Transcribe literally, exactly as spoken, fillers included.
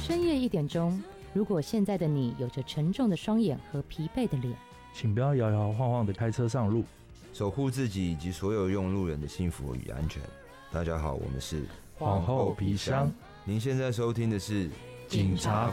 深夜一点钟，如果现在的你有着沉重的双眼和疲惫的脸， 请不要摇摇晃晃的开车上路， 守护自己以及所有用路人的幸福与安全。大家好，我们是皇后皮箱。 您现在收听的是警察